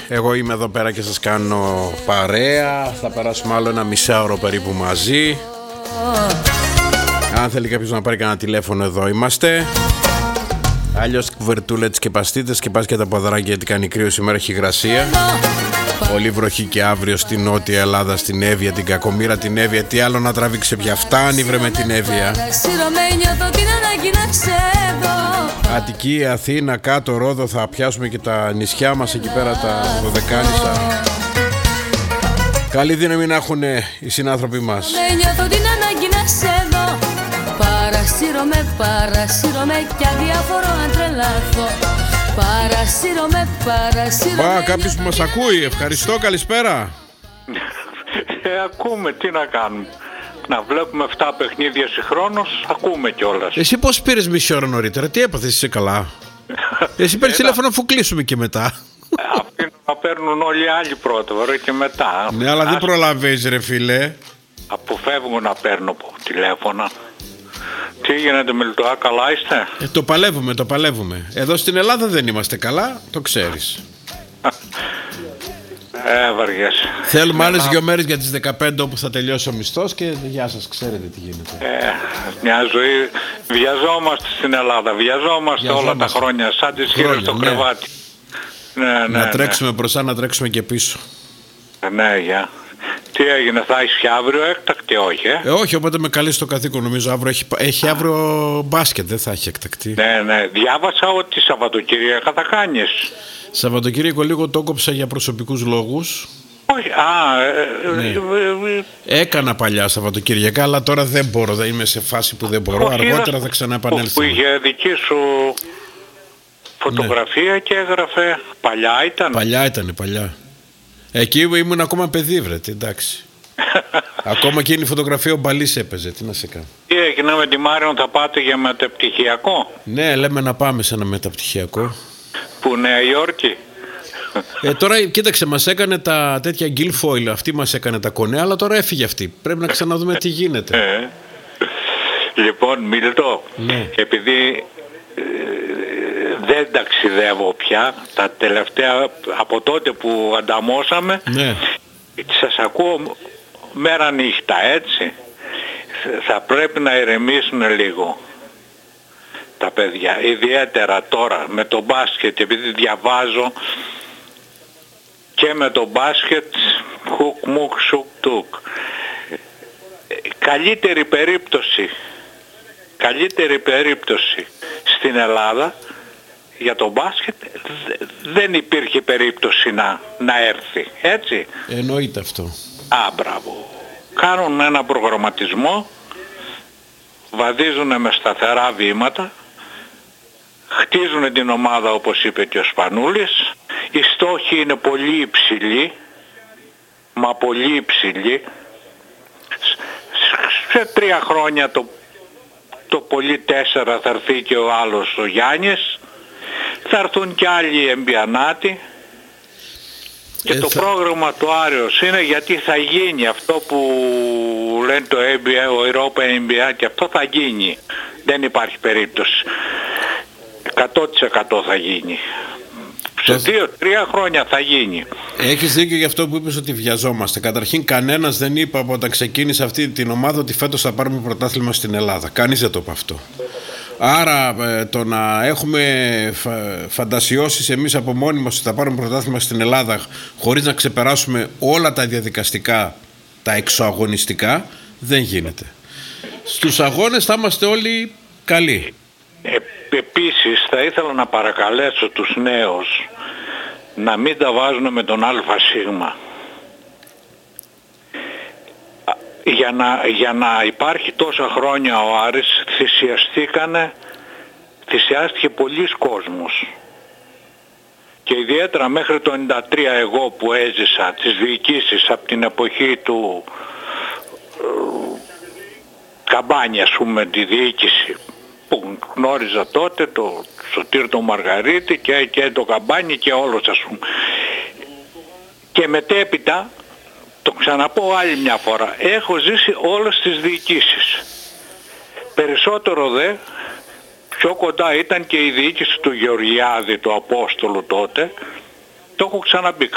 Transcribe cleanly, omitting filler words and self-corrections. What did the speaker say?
Εγώ είμαι εδώ πέρα και σας κάνω παρέα. Θα περάσουμε άλλο ένα μισάωρο περίπου μαζί. Αν θέλει κάποιος να πάρει κανένα τηλέφωνο, εδώ είμαστε. Αλλιώς κουβερτούλες και παστίτες και πας και τα ποδαράκια, γιατί κάνει κρύο σήμερα, έχει υγρασία. Πολύ βροχή και αύριο στην Νότια Ελλάδα, στην Εύβοια, την κακομοίρα την Εύβοια. Τι άλλο να τραβήξει πια, φτάνει βρε με την Εύβοια. Αττική, Αθήνα, κάτω, Ρόδο, θα πιάσουμε και τα νησιά μας εκεί πέρα, τα Δωδεκάνησα. Καλή δύναμη να έχουν οι συνάνθρωποι μας. Παρασύρωμαι κι αδιάφορο αν τρελαθώ. Παρασύρωμαι. Κάποιος που μας ακούει, ευχαριστώ, καλησπέρα. Ακούμε, τι να κάνουμε. Να βλέπουμε 7 παιχνίδια συγχρόνως, ακούμε κιόλας. Εσύ πώς πήρες μισή ώρα νωρίτερα, τι έπαθες, είσαι καλά? Εσύ παίρνεις τηλέφωνο αφού κλείσουμε και μετά. Αυτοί να παίρνουν όλοι οι άλλοι πρώτα και μετά. Ναι, αλλά δεν προλαβαίνεις ρε φίλε. Αποφεύγω να παίρνω τηλέφωνα. Τι γίνεται με Λιτουά, καλά είστε? Το παλεύουμε. Εδώ στην Ελλάδα δεν είμαστε καλά, το ξέρεις. Βαριές. Θέλουμε άλλες 2 μέρες για τις 15 όπου θα τελειώσει ο μισθός και γεια σας, ξέρετε τι γίνεται. Μια ζωή, βιαζόμαστε στην Ελλάδα, βιαζόμαστε όλα τα χρόνια, σαν τις χείρες στο κρεβάτι. Να τρέξουμε μπροστά, να τρέξουμε και πίσω. Ναι, γεια. Τι έγινε, θα έχεις και αύριο έκτακτη, όχι? Όχι, οπότε με καλείς στο καθήκον, νομίζω αύριο έχει αύριο μπάσκετ, δεν θα έχει έκτακτη. Ναι, διάβασα ότι Σαββατοκύριακα θα κάνεις. Σαββατοκύριακο λίγο το κόψα για προσωπικούς λόγους. Όχι, ναι. Έκανα παλιά Σαββατοκύριακα, αλλά τώρα δεν μπορώ, δεν είμαι σε φάση που δεν μπορώ, αργότερα θα ξαναεπανέλθω. Που είχε δική σου φωτογραφία, ναι. Και έγραφε, παλιά ήταν. Παλιά. Εκεί ήμουν ακόμα παιδί, βρε, εντάξει. Ακόμα και είναι η φωτογραφία ο Μπαλής έπαιζε, τι να σε κάνω. Τι έγινε με τη Μάριον, θα πάτε για μεταπτυχιακό? Ναι, λέμε να πάμε σε ένα μεταπτυχιακό. Που Νέα Υόρκη? Τώρα κοίταξε, μας έκανε τα τέτοια Guilfoyle, αυτή μας έκανε τα κονέα, αλλά τώρα έφυγε αυτή. Πρέπει να ξαναδούμε τι γίνεται. Λοιπόν, Μίλτο, ναι. Επειδή δεν ταξιδεύω πια, τα τελευταία, από τότε που ανταμώσαμε, ναι. Σας ακούω μέρα νύχτα, έτσι. Θα πρέπει να ηρεμήσουν λίγο τα παιδιά, ιδιαίτερα τώρα με το μπάσκετ, επειδή διαβάζω και με το μπάσκετ χουκ μουκ σουκ τουκ. Καλύτερη περίπτωση στην Ελλάδα για το μπάσκετ δεν υπήρχε περίπτωση να έρθει, έτσι. Εννοείται αυτό. Μπράβο. Κάνουν ένα προγραμματισμό, βαδίζουν με σταθερά βήματα, χτίζουν την ομάδα όπως είπε και ο Σπανούλης, οι στόχοι είναι πολύ υψηλοί, μα πολύ υψηλοί. Σε 3 χρόνια το πολύ 4 θα έρθει και ο άλλος ο Γιάννης, θα έρθουν και άλλοι εμπιανάτοι και το πρόγραμμα του Άριος είναι, γιατί θα γίνει αυτό που λένε το NBA, ο Europa NBA, και αυτό θα γίνει, δεν υπάρχει περίπτωση, 100% θα γίνει. Σε 2-3 χρόνια θα γίνει. Έχεις δίκιο για αυτό που είπες ότι βιαζόμαστε. Καταρχήν κανένας δεν είπε από όταν ξεκίνησε αυτή την ομάδα ότι φέτος θα πάρουμε πρωτάθλημα στην Ελλάδα. Κανείς δεν το είπε αυτό. Άρα το να έχουμε φαντασιώσεις εμείς από μόνοι μας ότι θα πάρουμε πρωτάθλημα στην Ελλάδα χωρίς να ξεπεράσουμε όλα τα διαδικαστικά, τα εξωαγωνιστικά, δεν γίνεται. Στους αγώνες θα είμαστε όλοι καλοί. Επίσης θα ήθελα να παρακαλέσω τους νέους να μην τα βάζουν με τον ΑΣ. Για να υπάρχει τόσα χρόνια ο Άρης θυσιάστηκε πολλής κόσμος. Και ιδιαίτερα μέχρι το 93 εγώ που έζησα τις διοικήσεις από την εποχή του Καμπάνη, ας πούμε, τη διοίκηση που γνώριζα τότε, το Σωτήρ τον Μαργαρίτη και το Καμπάνι και όλος, ας πούμε. Και μετέπειτα, το ξαναπώ άλλη μια φορά, έχω ζήσει όλες τις διοικήσεις. Περισσότερο πιο κοντά ήταν και η διοίκηση του Γεωργιάδη, του Απόστολου τότε. Το έχω ξαναπεί,